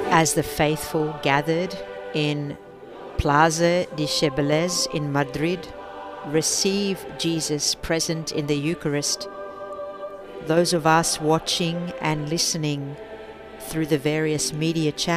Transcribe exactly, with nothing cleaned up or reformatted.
As the faithful gathered in Plaza de Cibeles in Madrid receive Jesus present in the Eucharist, those of us watching and listening through the various media channels